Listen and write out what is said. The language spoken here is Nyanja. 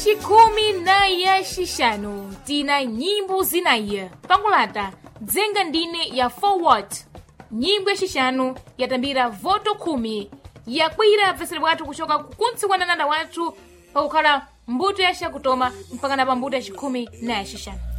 xikumi na ya xixanu tina nyimbo zinayi pakulata dzenga ndine ya forward nyimbo ya xixanu yatambira voto 10 yakwira bvesere bwathu kuchoka kukuntsi kwa nananda wathu pakukhala mbuto ya xakutoma mpaka na pambuto ya xikumi na ya xixanu.